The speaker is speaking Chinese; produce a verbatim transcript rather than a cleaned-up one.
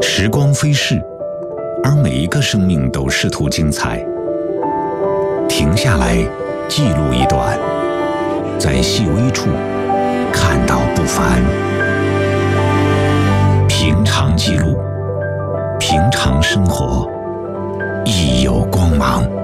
时光飞逝，而每一个生命都试图精彩。停下来，记录一段，在细微处看到不凡。平常记录，平常生活，亦有光芒。